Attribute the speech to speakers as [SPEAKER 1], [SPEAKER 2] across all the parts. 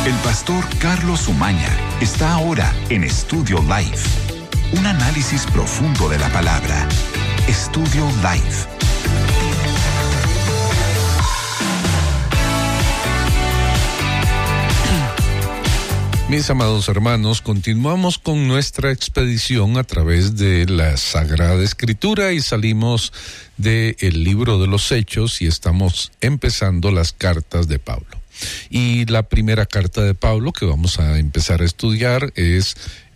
[SPEAKER 1] El pastor Carlos Umaña está ahora en Estudio Life. Un análisis profundo de la palabra. Estudio Life.
[SPEAKER 2] Mis amados hermanos, continuamos con nuestra expedición a través de la Sagrada Escritura y salimos del libro de los Hechos y estamos empezando las cartas de Pablo. Y la primera carta de Pablo que vamos a empezar a estudiar es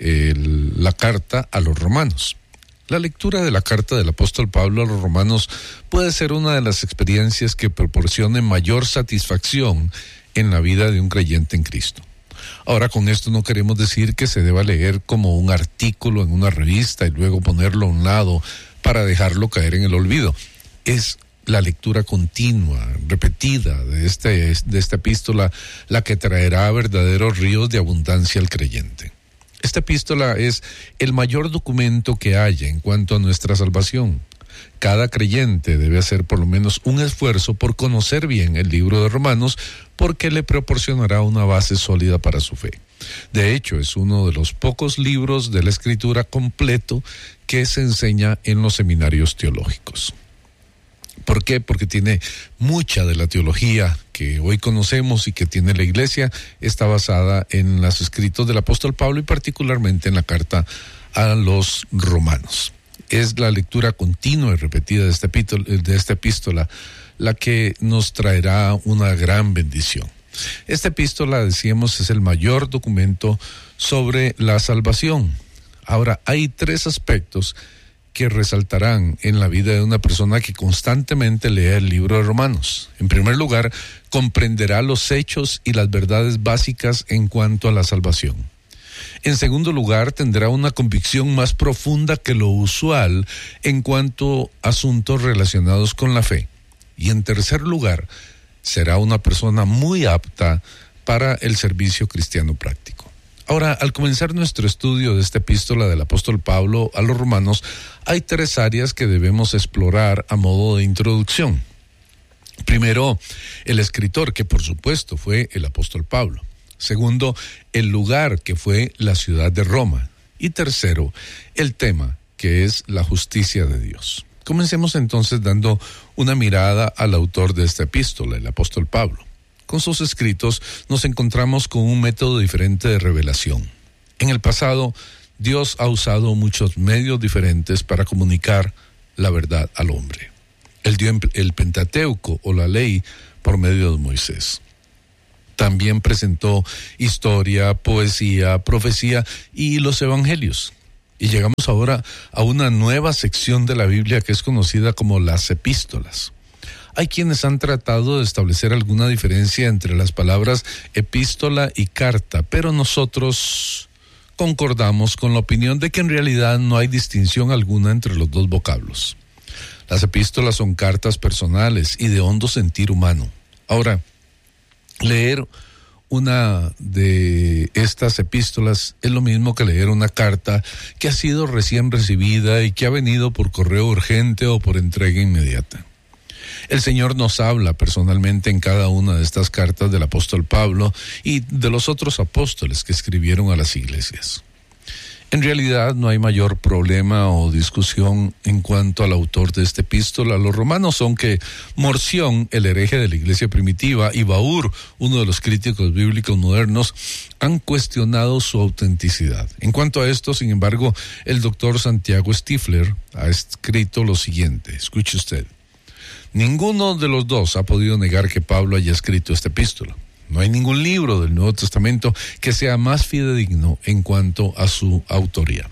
[SPEAKER 2] la carta a los romanos. La lectura de la carta del apóstol Pablo a los romanos puede ser una de las experiencias que proporcione mayor satisfacción en la vida de un creyente en Cristo. Ahora, con esto no queremos decir que se deba leer como un artículo en una revista y luego ponerlo a un lado para dejarlo caer en el olvido. Es la lectura continua, repetida de esta epístola la que traerá verdaderos ríos de abundancia al creyente. Esta epístola es el mayor documento que haya en cuanto a nuestra salvación. Cada creyente debe hacer por lo menos un esfuerzo por conocer bien el libro de Romanos porque le proporcionará una base sólida para su fe. De hecho, es uno de los pocos libros de la Escritura completo que se enseña en los seminarios teológicos. ¿Por qué? Porque tiene mucha de la teología que hoy conocemos y que tiene la Iglesia, está basada en los escritos del apóstol Pablo y particularmente en la carta a los romanos. Es la lectura continua y repetida de esta epístola la que nos traerá una gran bendición. Esta epístola, decíamos, es el mayor documento sobre la salvación. Ahora, hay tres aspectos que resaltarán en la vida de una persona que constantemente lee el libro de Romanos. En primer lugar, comprenderá los hechos y las verdades básicas en cuanto a la salvación. En segundo lugar, tendrá una convicción más profunda que lo usual en cuanto a asuntos relacionados con la fe. Y en tercer lugar, será una persona muy apta para el servicio cristiano práctico. Ahora, al comenzar nuestro estudio de esta epístola del apóstol Pablo a los romanos, hay tres áreas que debemos explorar a modo de introducción. Primero, el escritor, que por supuesto fue el apóstol Pablo. Segundo, el lugar, que fue la ciudad de Roma. Y tercero, el tema, que es la justicia de Dios. Comencemos entonces dando una mirada al autor de esta epístola, el apóstol Pablo. Con sus escritos nos encontramos con un método diferente de revelación. En el pasado, Dios ha usado muchos medios diferentes para comunicar la verdad al hombre. Él dio el Pentateuco o la ley por medio de Moisés. También presentó historia, poesía, profecía y los evangelios. Y llegamos ahora a una nueva sección de la Biblia que es conocida como las epístolas. Hay quienes han tratado de establecer alguna diferencia entre las palabras epístola y carta, pero nosotros concordamos con la opinión de que en realidad no hay distinción alguna entre los dos vocablos. Las epístolas son cartas personales y de hondo sentir humano. Ahora, leer una de estas epístolas es lo mismo que leer una carta que ha sido recién recibida y que ha venido por correo urgente o por entrega inmediata. El Señor nos habla personalmente en cada una de estas cartas del apóstol Pablo y de los otros apóstoles que escribieron a las iglesias. En realidad no hay mayor problema o discusión en cuanto al autor de esta epístola a los romanos, aunque Morción, el hereje de la iglesia primitiva, y Baur, uno de los críticos bíblicos modernos, han cuestionado su autenticidad. En cuanto a esto, sin embargo, el doctor Santiago Stifler ha escrito lo siguiente, escuche usted. Ninguno de los dos ha podido negar que Pablo haya escrito esta epístola. No hay ningún libro del Nuevo Testamento que sea más fidedigno en cuanto a su autoría.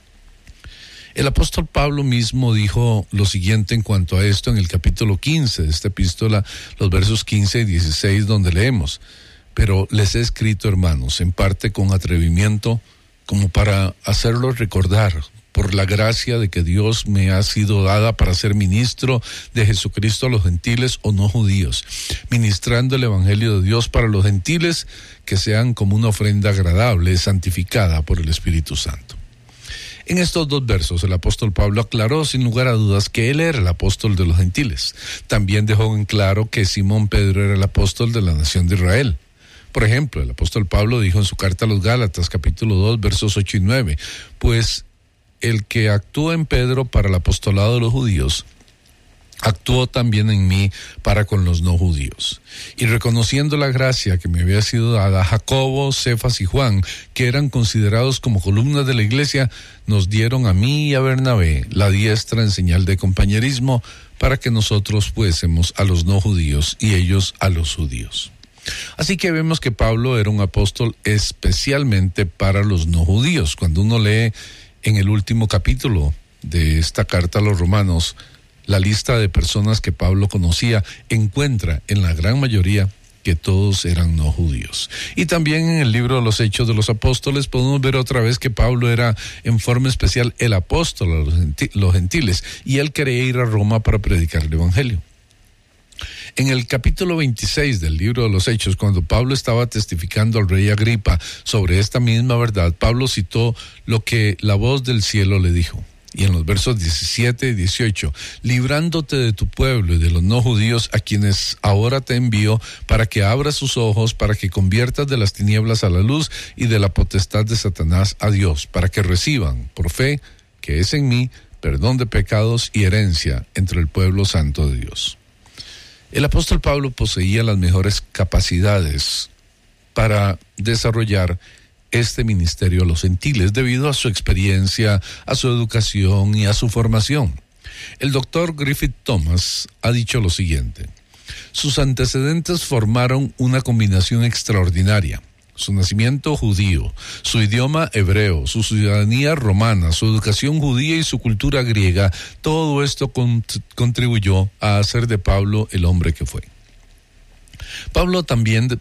[SPEAKER 2] El apóstol Pablo mismo dijo lo siguiente en cuanto a esto en el capítulo 15 de esta epístola, los versos 15 y 16, donde leemos: pero les he escrito, hermanos, en parte con atrevimiento, como para hacerlos recordar, por la gracia de que Dios me ha sido dada para ser ministro de Jesucristo a los gentiles o no judíos, ministrando el evangelio de Dios para los gentiles, que sean como una ofrenda agradable, santificada por el Espíritu Santo. En estos dos versos, el apóstol Pablo aclaró sin lugar a dudas que él era el apóstol de los gentiles. También dejó en claro que Simón Pedro era el apóstol de la nación de Israel. Por ejemplo, el apóstol Pablo dijo en su carta a los Gálatas, capítulo 2, versos 8 y 9, pues el que actuó en Pedro para el apostolado de los judíos, actuó también en mí para con los no judíos. Y reconociendo la gracia que me había sido dada, Jacobo, Cefas y Juan, que eran considerados como columnas de la iglesia, nos dieron a mí y a Bernabé la diestra en señal de compañerismo para que nosotros fuésemos a los no judíos y ellos a los judíos. Así que vemos que Pablo era un apóstol especialmente para los no judíos. Cuando uno lee en el último capítulo de esta carta a los romanos, la lista de personas que Pablo conocía, encuentra en la gran mayoría que todos eran no judíos. Y también en el libro de los Hechos de los Apóstoles podemos ver otra vez que Pablo era en forma especial el apóstol a los gentiles, y él quería ir a Roma para predicar el evangelio. En el capítulo 26 del libro de los Hechos, cuando Pablo estaba testificando al rey Agripa sobre esta misma verdad, Pablo citó lo que la voz del cielo le dijo. Y en los versos 17 y 18, librándote de tu pueblo y de los no judíos a quienes ahora te envío para que abras sus ojos, para que conviertas de las tinieblas a la luz y de la potestad de Satanás a Dios, para que reciban por fe, que es en mí, perdón de pecados y herencia entre el pueblo santo de Dios. El apóstol Pablo poseía las mejores capacidades para desarrollar este ministerio a los gentiles debido a su experiencia, a su educación y a su formación. El doctor Griffith Thomas ha dicho lo siguiente: sus antecedentes formaron una combinación extraordinaria. Su nacimiento judío, su idioma hebreo, su ciudadanía romana, su educación judía y su cultura griega, todo esto contribuyó a hacer de Pablo el hombre que fue. Pablo también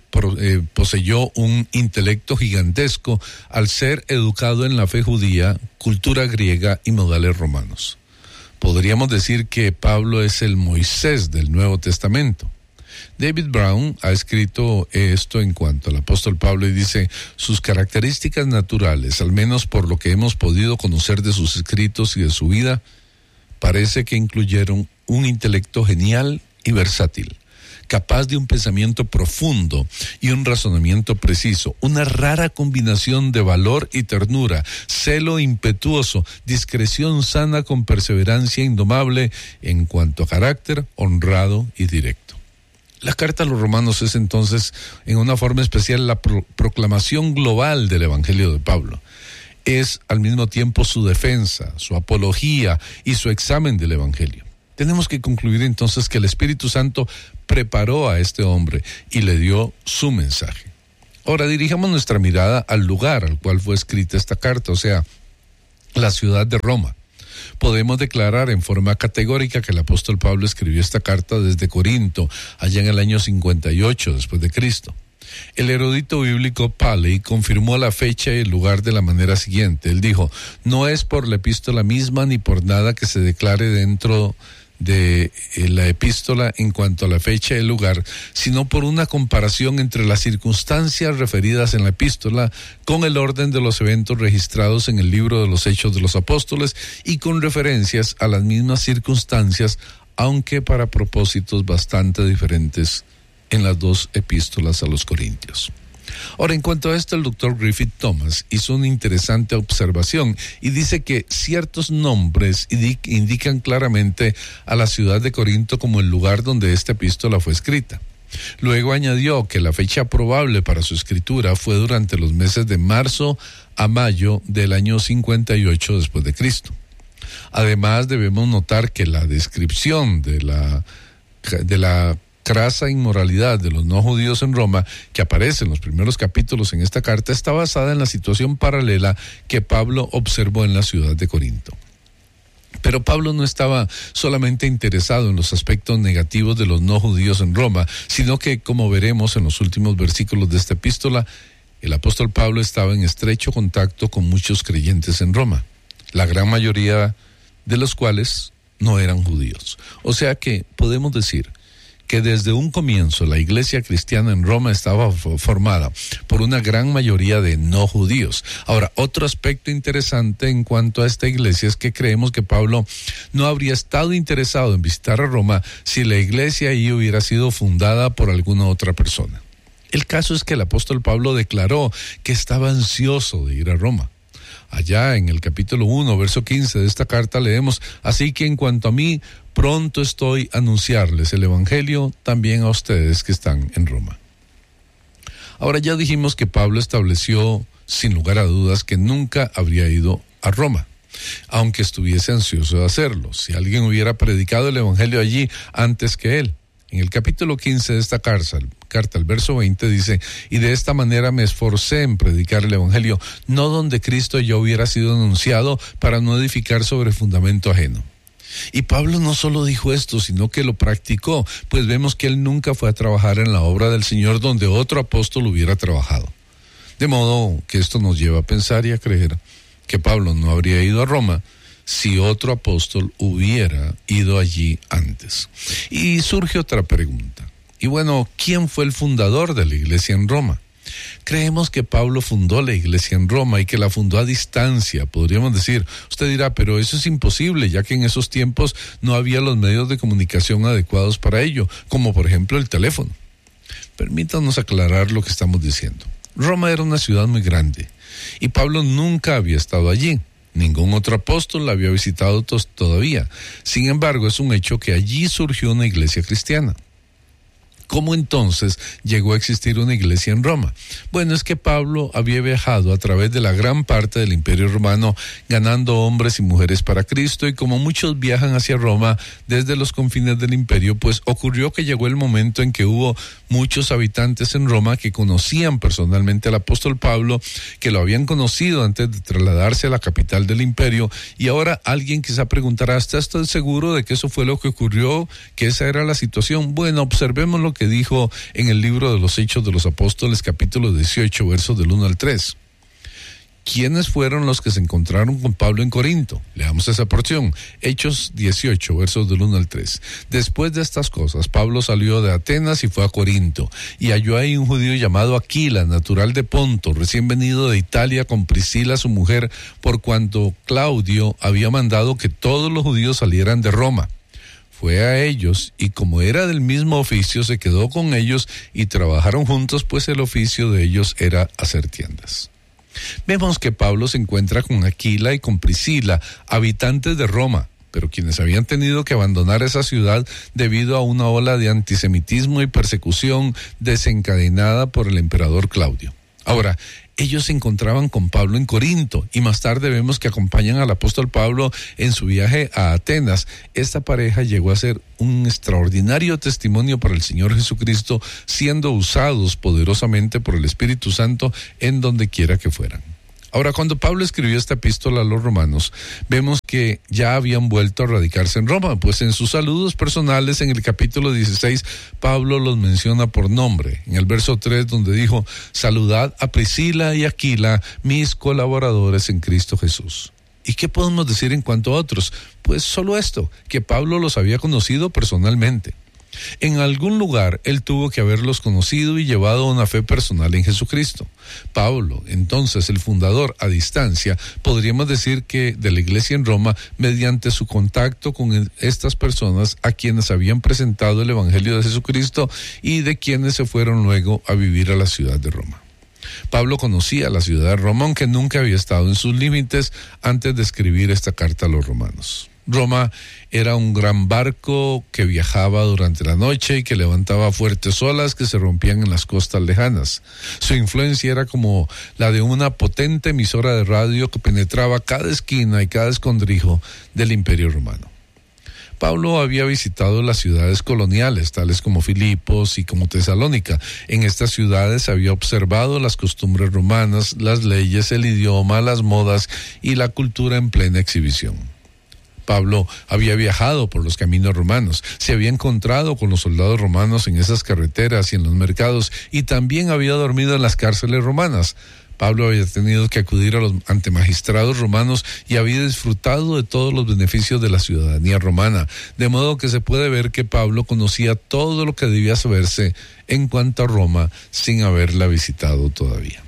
[SPEAKER 2] poseyó un intelecto gigantesco al ser educado en la fe judía, cultura griega y modales romanos. Podríamos decir que Pablo es el Moisés del Nuevo Testamento. David Brown ha escrito esto en cuanto al apóstol Pablo y dice: sus características naturales, al menos por lo que hemos podido conocer de sus escritos y de su vida, parece que incluyeron un intelecto genial y versátil, capaz de un pensamiento profundo y un razonamiento preciso, una rara combinación de valor y ternura, celo impetuoso, discreción sana con perseverancia indomable en cuanto a carácter, honrado y directo. La carta a los romanos es entonces, en una forma especial, la proclamación global del evangelio de Pablo. Es al mismo tiempo su defensa, su apología y su examen del evangelio. Tenemos que concluir entonces que el Espíritu Santo preparó a este hombre y le dio su mensaje. Ahora dirijamos nuestra mirada al lugar al cual fue escrita esta carta, o sea, la ciudad de Roma. Podemos declarar en forma categórica que el apóstol Pablo escribió esta carta desde Corinto, allá en el año 58 después de Cristo. El erudito bíblico Paley confirmó la fecha y el lugar de la manera siguiente. Él dijo: no es por la epístola misma ni por nada que se declare dentro de la epístola en cuanto a la fecha y el lugar, sino por una comparación entre las circunstancias referidas en la epístola con el orden de los eventos registrados en el libro de los Hechos de los Apóstoles y con referencias a las mismas circunstancias, aunque para propósitos bastante diferentes en las dos epístolas a los Corintios. Ahora, en cuanto a esto, el doctor Griffith Thomas hizo una interesante observación y dice que ciertos nombres indican claramente a la ciudad de Corinto como el lugar donde esta epístola fue escrita. Luego añadió que la fecha probable para su escritura fue durante los meses de marzo a mayo del año 58 después de Cristo. Además, debemos notar que la descripción de la crasa inmoralidad de los no judíos en Roma, que aparece en los primeros capítulos en esta carta, está basada en la situación paralela que Pablo observó en la ciudad de Corinto. Pero Pablo no estaba solamente interesado en los aspectos negativos de los no judíos en Roma, sino que, como veremos en los últimos versículos de esta epístola, el apóstol Pablo estaba en estrecho contacto con muchos creyentes en Roma, la gran mayoría de los cuales no eran judíos. O sea que podemos decir que desde un comienzo la iglesia cristiana en Roma estaba formada por una gran mayoría de no judíos. Ahora, otro aspecto interesante en cuanto a esta iglesia es que creemos que Pablo no habría estado interesado en visitar a Roma si la iglesia ahí hubiera sido fundada por alguna otra persona. El caso es que el apóstol Pablo declaró que estaba ansioso de ir a Roma. Allá en el capítulo 1, verso 15 de esta carta leemos: así que en cuanto a mí, pronto estoy a anunciarles el evangelio también a ustedes que están en Roma. Ahora ya dijimos que Pablo estableció sin lugar a dudas que nunca habría ido a Roma, aunque estuviese ansioso de hacerlo, si alguien hubiera predicado el evangelio allí antes que él. En el capítulo 15 de esta carta, el verso 20 dice: y de esta manera me esforcé en predicar el evangelio, no donde Cristo ya hubiera sido anunciado, para no edificar sobre fundamento ajeno. Y Pablo no solo dijo esto, sino que lo practicó, pues vemos que él nunca fue a trabajar en la obra del Señor donde otro apóstol hubiera trabajado. De modo que esto nos lleva a pensar y a creer que Pablo no habría ido a Roma si otro apóstol hubiera ido allí antes. Y surge otra pregunta. Y bueno, ¿quién fue el fundador de la iglesia en Roma? Creemos que Pablo fundó la iglesia en Roma y que la fundó a distancia, podríamos decir. Usted dirá, pero eso es imposible, ya que en esos tiempos no había los medios de comunicación adecuados para ello, como por ejemplo el teléfono. Permítanos aclarar lo que estamos diciendo. Roma era una ciudad muy grande y Pablo nunca había estado allí. Ningún otro apóstol la había visitado todavía. Sin embargo, es un hecho que allí surgió una iglesia cristiana. ¿Cómo entonces llegó a existir una iglesia en Roma? Bueno, es que Pablo había viajado a través de la gran parte del Imperio Romano, ganando hombres y mujeres para Cristo, y como muchos viajan hacia Roma desde los confines del imperio, pues ocurrió que llegó el momento en que hubo muchos habitantes en Roma que conocían personalmente al apóstol Pablo, que lo habían conocido antes de trasladarse a la capital del imperio, y ahora alguien quizá preguntará, ¿estás seguro de que eso fue lo que ocurrió, que esa era la situación? Bueno, observemos lo que dijo en el libro de los Hechos de los Apóstoles, capítulo 18, versos del 1 al 3. ¿Quiénes fueron los que se encontraron con Pablo en Corinto? Leamos esa porción. Hechos 18, versos del 1 al 3. Después de estas cosas, Pablo salió de Atenas y fue a Corinto, y halló ahí un judío llamado Aquila, natural de Ponto, recién venido de Italia con Priscila su mujer, por cuanto Claudio había mandado que todos los judíos salieran de Roma. Fue a ellos, y como era del mismo oficio, se quedó con ellos y trabajaron juntos, pues el oficio de ellos era hacer tiendas. Vemos que Pablo se encuentra con Aquila y con Priscila, habitantes de Roma, pero quienes habían tenido que abandonar esa ciudad debido a una ola de antisemitismo y persecución desencadenada por el emperador Claudio. Ahora, ellos se encontraban con Pablo en Corinto, y más tarde vemos que acompañan al apóstol Pablo en su viaje a Atenas. Esta pareja llegó a ser un extraordinario testimonio para el Señor Jesucristo, siendo usados poderosamente por el Espíritu Santo en donde quiera que fueran. Ahora, cuando Pablo escribió esta epístola a los romanos, vemos que ya habían vuelto a radicarse en Roma, pues en sus saludos personales en el capítulo 16, Pablo los menciona por nombre. En el verso 3, donde dijo: saludad a Priscila y Aquila, mis colaboradores en Cristo Jesús. ¿Y qué podemos decir en cuanto a otros? Pues solo esto, que Pablo los había conocido personalmente. En algún lugar él tuvo que haberlos conocido y llevado a una fe personal en Jesucristo. Pablo, entonces el fundador a distancia, podríamos decir que de la iglesia en Roma, mediante su contacto con estas personas a quienes habían presentado el evangelio de Jesucristo y de quienes se fueron luego a vivir a la ciudad de Roma. Pablo conocía la ciudad de Roma, aunque nunca había estado en sus límites antes de escribir esta carta a los romanos. Roma era un gran barco que viajaba durante la noche y que levantaba fuertes olas que se rompían en las costas lejanas. Su influencia era como la de una potente emisora de radio que penetraba cada esquina y cada escondrijo del Imperio Romano. Pablo había visitado las ciudades coloniales, tales como Filipos y como Tesalónica. En estas ciudades había observado las costumbres romanas, las leyes, el idioma, las modas y la cultura en plena exhibición. Pablo había viajado por los caminos romanos, se había encontrado con los soldados romanos en esas carreteras y en los mercados, y también había dormido en las cárceles romanas. Pablo había tenido que acudir a los antemagistrados romanos y había disfrutado de todos los beneficios de la ciudadanía romana, de modo que se puede ver que Pablo conocía todo lo que debía saberse en cuanto a Roma sin haberla visitado todavía.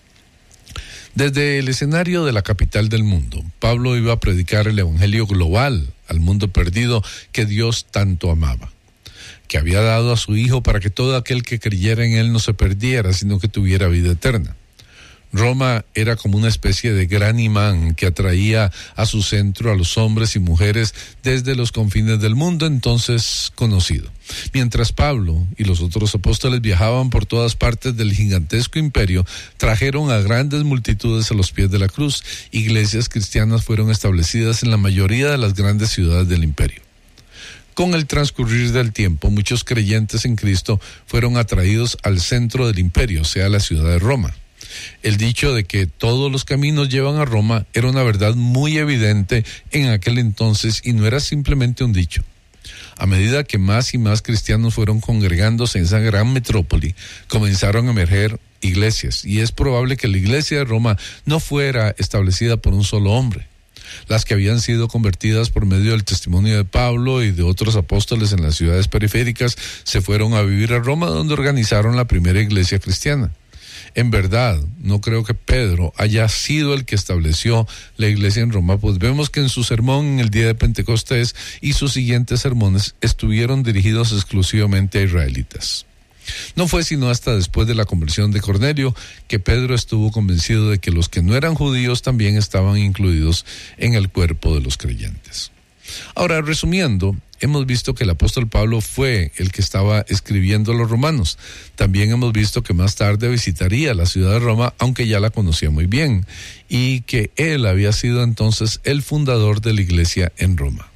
[SPEAKER 2] Desde el escenario de la capital del mundo, Pablo iba a predicar el evangelio global al mundo perdido que Dios tanto amaba. que había dado a su Hijo para que todo aquel que creyera en Él no se perdiera, sino que tuviera vida eterna. Roma era como una especie de gran imán que atraía a su centro a los hombres y mujeres desde los confines del mundo entonces conocido. Mientras Pablo y los otros apóstoles viajaban por todas partes del gigantesco imperio, trajeron a grandes multitudes a los pies de la cruz. Iglesias cristianas fueron establecidas en la mayoría de las grandes ciudades del imperio. Con el transcurrir del tiempo, muchos creyentes en Cristo fueron atraídos al centro del imperio, o sea, la ciudad de Roma. El dicho de que todos los caminos llevan a Roma era una verdad muy evidente en aquel entonces y no era simplemente un dicho. A medida que más y más cristianos fueron congregándose en esa gran metrópoli, comenzaron a emerger iglesias, y es probable que la iglesia de Roma no fuera establecida por un solo hombre. Las que habían sido convertidas por medio del testimonio de Pablo y de otros apóstoles en las ciudades periféricas se fueron a vivir a Roma, donde organizaron la primera iglesia cristiana. En verdad, no creo que Pedro haya sido el que estableció la iglesia en Roma, pues vemos que en su sermón en el día de Pentecostés y sus siguientes sermones estuvieron dirigidos exclusivamente a israelitas. No fue sino hasta después de la conversión de Cornelio que Pedro estuvo convencido de que los que no eran judíos también estaban incluidos en el cuerpo de los creyentes. Ahora, resumiendo, hemos visto que el apóstol Pablo fue el que estaba escribiendo a los romanos. También hemos visto que más tarde visitaría la ciudad de Roma, aunque ya la conocía muy bien, y que él había sido entonces el fundador de la iglesia en Roma.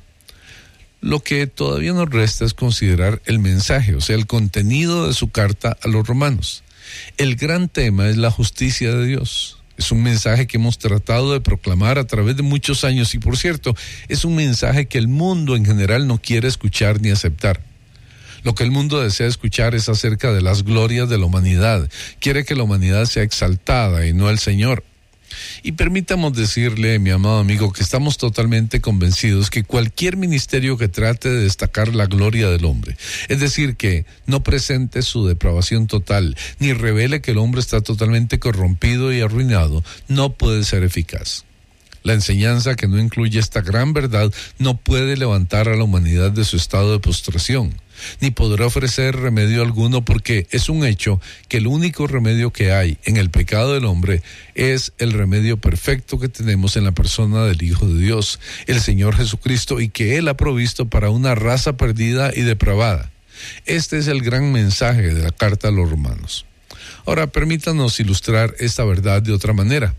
[SPEAKER 2] Lo que todavía nos resta es considerar el mensaje, o sea, el contenido de su carta a los romanos. El gran tema es la justicia de Dios. Es un mensaje que hemos tratado de proclamar a través de muchos años y, por cierto, es un mensaje que el mundo en general no quiere escuchar ni aceptar. Lo que el mundo desea escuchar es acerca de las glorias de la humanidad. Quiere que la humanidad sea exaltada y no el Señor. Y permítamos decirle, mi amado amigo, que estamos totalmente convencidos que cualquier ministerio que trate de destacar la gloria del hombre, es decir, que no presente su depravación total, ni revele que el hombre está totalmente corrompido y arruinado, no puede ser eficaz. La enseñanza que no incluye esta gran verdad no puede levantar a la humanidad de su estado de postración, ni podrá ofrecer remedio alguno, porque es un hecho que el único remedio que hay en el pecado del hombre es el remedio perfecto que tenemos en la persona del Hijo de Dios, el Señor Jesucristo, y que Él ha provisto para una raza perdida y depravada. Este es el gran mensaje de la carta a los romanos. Ahora, permítanos ilustrar esta verdad de otra manera.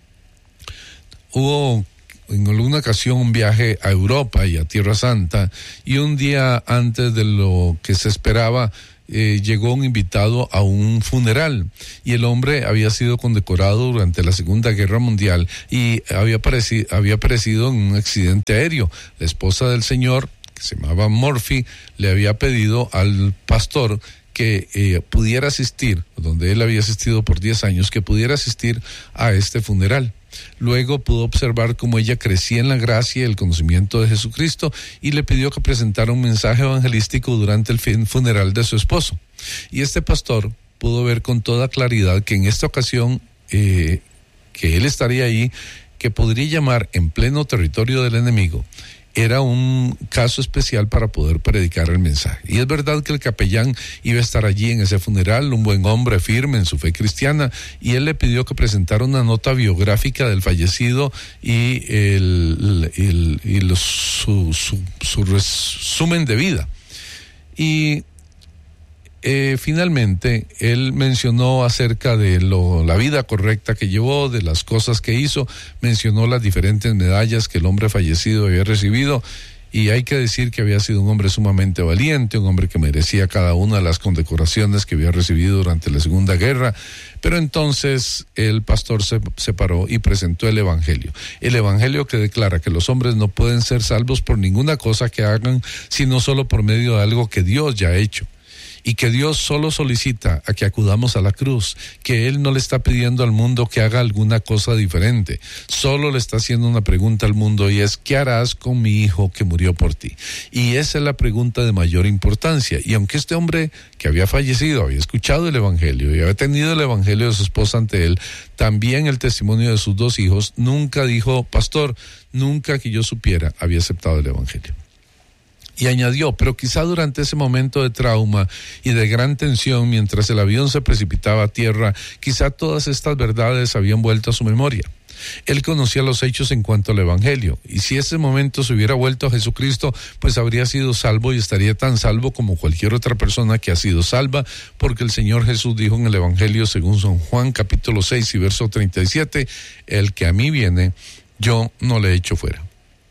[SPEAKER 2] Hubo en alguna ocasión un viaje a Europa y a Tierra Santa, y un día antes de lo que se esperaba, llegó un invitado a un funeral, y el hombre había sido condecorado durante la Segunda Guerra Mundial y había perecido en un accidente aéreo. La esposa del señor, que se llamaba Murphy, le había pedido al pastor que pudiera asistir, donde él había asistido por 10 años, que pudiera asistir a este funeral. Luego pudo observar cómo ella crecía en la gracia y el conocimiento de Jesucristo, y le pidió que presentara un mensaje evangelístico durante el funeral de su esposo. Y este pastor pudo ver con toda claridad que en esta ocasión que él estaría ahí, que podría llamar en pleno territorio del enemigo, era un caso especial para poder predicar el mensaje. Y es verdad que el capellán iba a estar allí en ese funeral, un buen hombre firme en su fe cristiana, y él le pidió que presentara una nota biográfica del fallecido y su resumen de vida. Y finalmente él mencionó acerca de la vida correcta que llevó, de las cosas que hizo, mencionó las diferentes medallas que el hombre fallecido había recibido, y hay que decir que había sido un hombre sumamente valiente, un hombre que merecía cada una de las condecoraciones que había recibido durante la Segunda Guerra. Pero entonces el pastor se paró y presentó el Evangelio que declara que los hombres no pueden ser salvos por ninguna cosa que hagan, sino solo por medio de algo que Dios ya ha hecho. Y que Dios solo solicita a que acudamos a la cruz, que Él no le está pidiendo al mundo que haga alguna cosa diferente, solo le está haciendo una pregunta al mundo, y es: ¿qué harás con mi hijo que murió por ti? Y esa es la pregunta de mayor importancia. Y aunque este hombre que había fallecido había escuchado el Evangelio y había tenido el Evangelio de su esposa ante él, también el testimonio de sus 2 hijos, nunca dijo: pastor, nunca que yo supiera había aceptado el Evangelio. Y añadió, pero quizá durante ese momento de trauma y de gran tensión, mientras el avión se precipitaba a tierra, quizá todas estas verdades habían vuelto a su memoria. Él conocía los hechos en cuanto al Evangelio, y si ese momento se hubiera vuelto a Jesucristo, pues habría sido salvo y estaría tan salvo como cualquier otra persona que ha sido salva, porque el Señor Jesús dijo en el Evangelio según San Juan capítulo 6 y verso 37, el que a mí viene, yo no le echo fuera.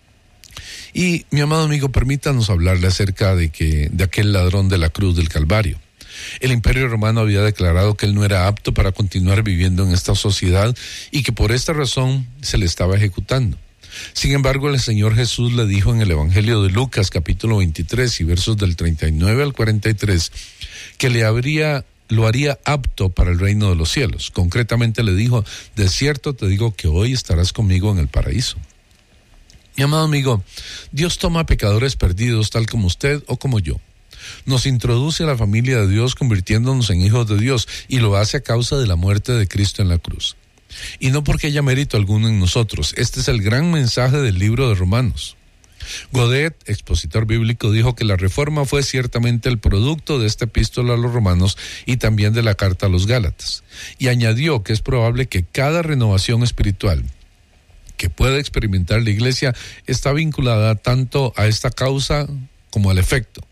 [SPEAKER 2] Y, mi amado amigo, permítanos hablarle acerca de aquel ladrón de la cruz del Calvario. El Imperio Romano había declarado que él no era apto para continuar viviendo en esta sociedad y que por esta razón se le estaba ejecutando. Sin embargo, el Señor Jesús le dijo en el Evangelio de Lucas, capítulo 23 y versos del 39 al 43, que lo haría apto para el reino de los cielos. Concretamente le dijo, de cierto te digo que hoy estarás conmigo en el paraíso. Mi amado amigo, Dios toma pecadores perdidos tal como usted o como yo. Nos introduce a la familia de Dios convirtiéndonos en hijos de Dios y lo hace a causa de la muerte de Cristo en la cruz. Y no porque haya mérito alguno en nosotros. Este es el gran mensaje del libro de Romanos. Godet, expositor bíblico, dijo que la reforma fue ciertamente el producto de esta epístola a los romanos y también de la carta a los Gálatas. Y añadió que es probable que cada renovación espiritual que pueda experimentar la iglesia está vinculada tanto a esta causa como al efecto.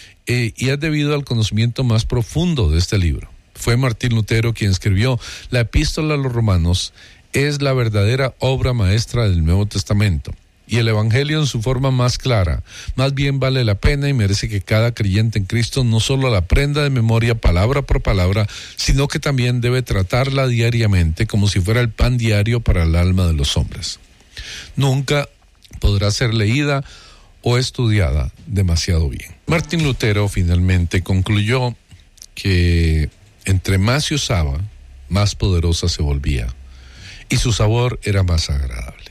[SPEAKER 2] Y es debido al conocimiento más profundo de este libro. Fue Martín Lutero quien escribió la epístola a los romanos, es la verdadera obra maestra del Nuevo Testamento. Y el Evangelio en su forma más clara, más bien vale la pena y merece que cada creyente en Cristo no solo la aprenda de memoria palabra por palabra, sino que también debe tratarla diariamente como si fuera el pan diario para el alma de los hombres. Nunca podrá ser leída o estudiada demasiado bien. Martín Lutero finalmente concluyó que entre más se usaba, más poderosa se volvía, y su sabor era más agradable.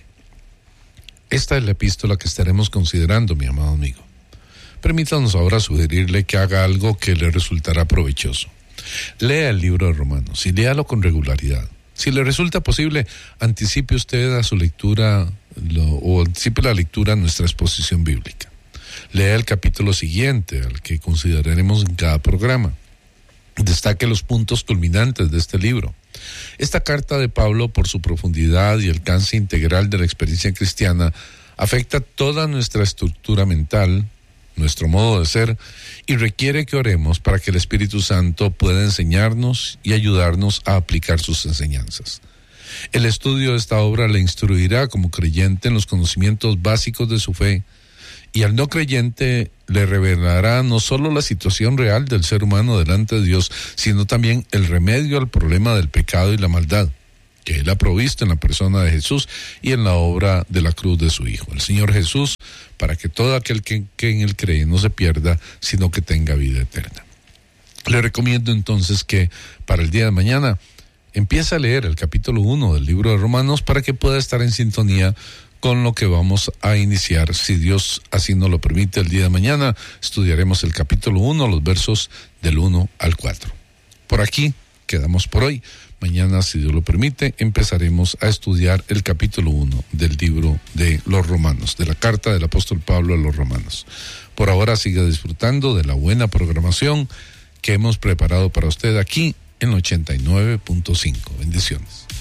[SPEAKER 2] Esta es la epístola que estaremos considerando, mi amado amigo. Permítanos ahora sugerirle que haga algo que le resultará provechoso. Lea el libro de Romanos y léalo con regularidad. Si le resulta posible, anticipe usted a su lectura o anticipe la lectura a nuestra exposición bíblica. Lea el capítulo siguiente, al que consideraremos en cada programa. Destaque los puntos culminantes de este libro. Esta carta de Pablo, por su profundidad y alcance integral de la experiencia cristiana, afecta toda nuestra estructura mental, nuestro modo de ser, y requiere que oremos para que el Espíritu Santo pueda enseñarnos y ayudarnos a aplicar sus enseñanzas. El estudio de esta obra le instruirá como creyente en los conocimientos básicos de su fe, y al no creyente le revelará no solo la situación real del ser humano delante de Dios, sino también el remedio al problema del pecado y la maldad, que Él ha provisto en la persona de Jesús y en la obra de la cruz de su Hijo, el Señor Jesús, para que todo aquel que en Él cree no se pierda, sino que tenga vida eterna. Le recomiendo entonces que para el día de mañana empiece a leer el capítulo 1 del libro de Romanos para que pueda estar en sintonía con lo que vamos a iniciar. Si Dios así nos lo permite, el día de mañana estudiaremos el capítulo 1, los versos del 1 al 4. Por aquí quedamos por hoy. Mañana, si Dios lo permite, empezaremos a estudiar el capítulo 1 del libro de los Romanos, de la carta del apóstol Pablo a los Romanos. Por ahora siga disfrutando de la buena programación que hemos preparado para usted aquí en 89.5. Bendiciones.